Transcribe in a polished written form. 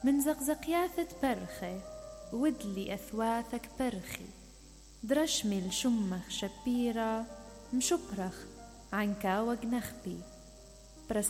من زقزقياثة برخي ودلي أثواثك برخي درشمي لشمخ شبيرة مشبرخ عنكا وجنخبي